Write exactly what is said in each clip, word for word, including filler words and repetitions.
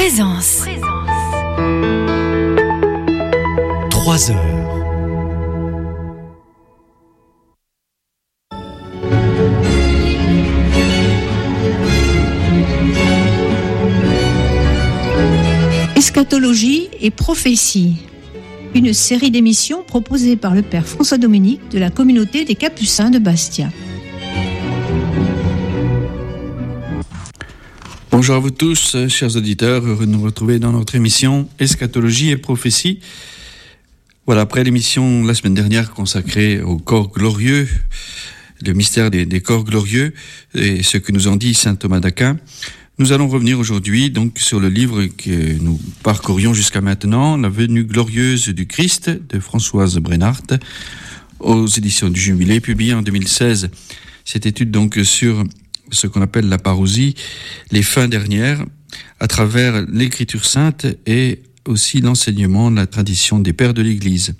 Présence. Trois heures. Eschatologie et prophétie. Une série d'émissions proposée par le Père François Dominique de la communauté des Capucins de Bastia. Bonjour à vous tous, chers auditeurs, heureux de nous retrouver dans notre émission Eschatologie et prophétie. Voilà, après l'émission la semaine dernière consacrée au corps glorieux, le mystère des, des corps glorieux et ce que nous en dit saint Thomas d'Aquin, nous allons revenir aujourd'hui donc sur le livre que nous parcourions jusqu'à maintenant, La venue glorieuse du Christ de Françoise Brennart, aux éditions du Jubilé, publié en deux mille seize. Cette étude donc sur ce qu'on appelle la parousie, les fins dernières, à travers l'écriture sainte et aussi l'enseignement de la tradition des pères de l'Église.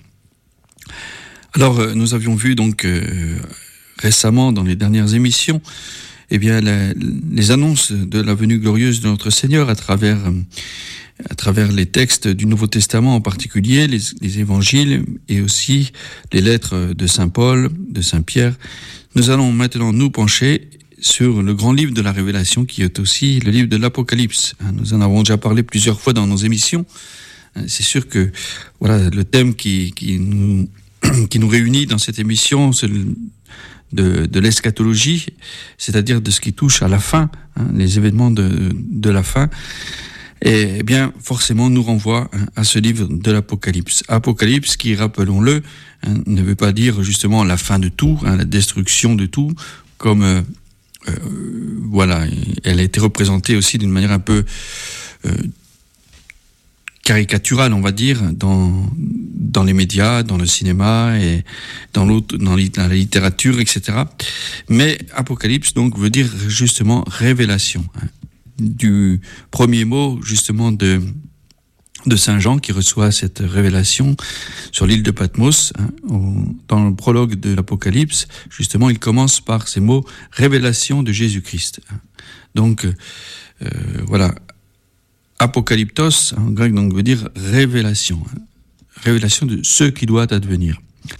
Alors, nous avions vu donc euh, récemment dans les dernières émissions, eh bien, la, les annonces de la venue glorieuse de notre Seigneur à travers, à travers les textes du Nouveau Testament en particulier, les, les évangiles et aussi les lettres de Saint Paul, de Saint Pierre. Nous allons maintenant nous pencher sur le grand livre de la Révélation qui est aussi le livre de l'Apocalypse. Nous en avons déjà parlé plusieurs fois dans nos émissions. C'est sûr que voilà le thème qui, qui, nous, qui nous réunit dans cette émission, c'est le, de, de l'eschatologie, c'est-à-dire de ce qui touche à la fin, hein, les événements de, de la fin. Et eh bien, forcément, nous renvoie hein, à ce livre de l'Apocalypse. Apocalypse qui, rappelons-le, hein, ne veut pas dire justement la fin de tout, hein, la destruction de tout, comme euh, Euh, voilà, elle a été représentée aussi d'une manière un peu euh, caricaturale, on va dire, dans dans les médias, dans le cinéma et dans l'autre, dans la littérature, et cetera. Mais Apocalypse donc veut dire justement révélation, hein, du premier mot justement de de Saint Jean qui reçoit cette révélation sur l'île de Patmos. Hein, au, dans le prologue de l'Apocalypse, justement, il commence par ces mots « révélation de Jésus-Christ ». Donc, euh, voilà, apocalyptos, en grec, donc, veut dire révélation. Hein, révélation de ce qui doit advenir.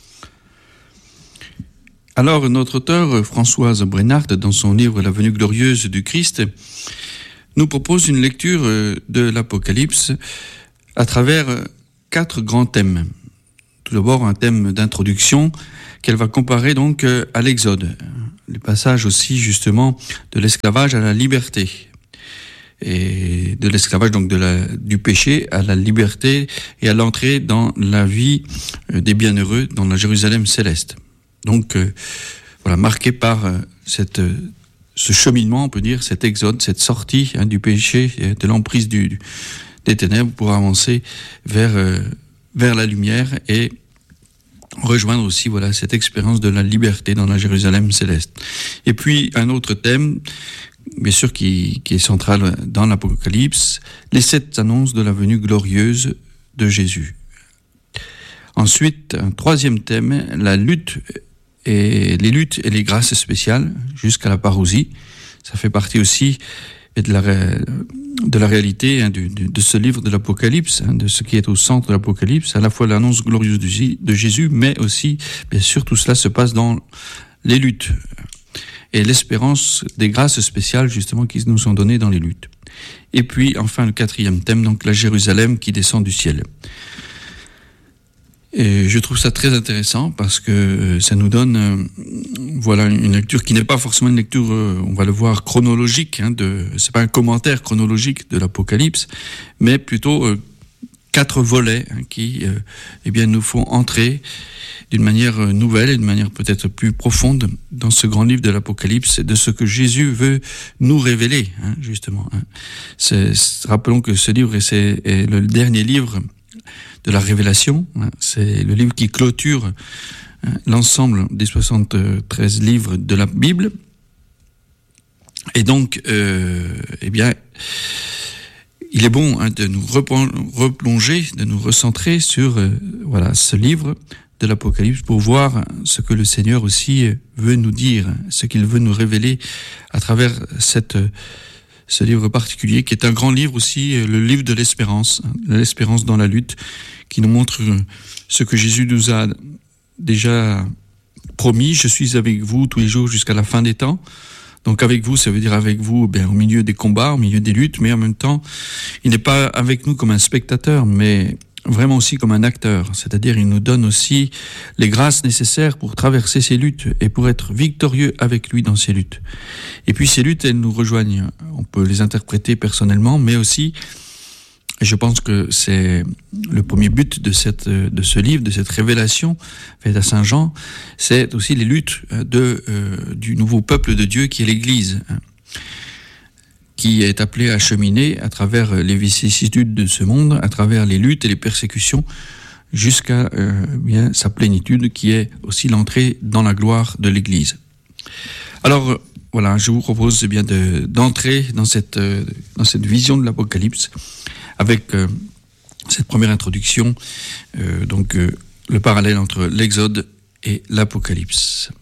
Alors, notre auteur, Françoise Brennart, dans son livre « La venue glorieuse du Christ », nous propose une lecture de l'Apocalypse à travers quatre grands thèmes. Tout d'abord, un thème d'introduction qu'elle va comparer donc à l'Exode, les passages aussi justement de l'esclavage à la liberté, et de l'esclavage donc de la, du péché à la liberté et à l'entrée dans la vie des bienheureux, dans la Jérusalem céleste. Donc euh, voilà, marqué par euh, cette ce cheminement, on peut dire, cet exode, cette sortie hein, du péché, de l'emprise du des ténèbres pour avancer vers euh, vers la lumière et rejoindre aussi voilà cette expérience de la liberté dans la Jérusalem céleste. Et puis un autre thème, bien sûr qui qui est central dans l'Apocalypse, les sept annonces de la venue glorieuse de Jésus. Ensuite, un troisième thème, la lutte et les luttes et les grâces spéciales jusqu'à la parousie. Ça fait partie aussi de la de la réalité hein, de, de, de ce livre de l'Apocalypse, hein, de ce qui est au centre de l'Apocalypse, à la fois l'annonce glorieuse de Jésus, mais aussi, bien sûr, tout cela se passe dans les luttes et l'espérance des grâces spéciales, justement, qui nous sont données dans les luttes. Et puis, enfin, le quatrième thème, donc la Jérusalem qui descend du ciel. Et je trouve ça très intéressant parce que ça nous donne euh, voilà une lecture qui n'est pas forcément une lecture, euh, on va le voir, chronologique. Hein, de, c'est pas un commentaire chronologique de l'Apocalypse, mais plutôt euh, quatre volets hein, qui, euh, eh bien, nous font entrer d'une manière nouvelle et d'une manière peut-être plus profonde dans ce grand livre de l'Apocalypse, de ce que Jésus veut nous révéler, hein, justement. Hein. C'est, c'est, rappelons que ce livre c'est, est le dernier livre de la Révélation, c'est le livre qui clôture l'ensemble des soixante-treize livres de la Bible. Et donc, euh, eh bien, il est bon hein, de nous replonger, de nous recentrer sur euh, voilà ce livre de l'Apocalypse pour voir ce que le Seigneur aussi veut nous dire, ce qu'il veut nous révéler à travers cette ce livre particulier, qui est un grand livre aussi, le livre de l'espérance, l'espérance dans la lutte, qui nous montre ce que Jésus nous a déjà promis. Je suis avec vous tous les jours jusqu'à la fin des temps. Donc avec vous, ça veut dire avec vous, bien, au milieu des combats, au milieu des luttes, mais en même temps, il n'est pas avec nous comme un spectateur, mais vraiment aussi comme un acteur. C'est-à-dire, il nous donne aussi les grâces nécessaires pour traverser ces luttes et pour être victorieux avec lui dans ces luttes. Et puis ces luttes, elles nous rejoignent. On peut les interpréter personnellement, mais aussi, et je pense que c'est le premier but de cette, de ce livre, de cette révélation faite à Saint Jean, c'est aussi les luttes de, euh, du nouveau peuple de Dieu qui est l'Église, hein, qui est appelé à cheminer à travers les vicissitudes de ce monde, à travers les luttes et les persécutions, jusqu'à euh, bien sa plénitude, qui est aussi l'entrée dans la gloire de l'Église. Alors voilà, je vous propose eh bien de, d'entrer dans cette, euh, dans cette vision de l'Apocalypse, avec euh, cette première introduction, euh, donc euh, le parallèle entre l'Exode et l'Apocalypse.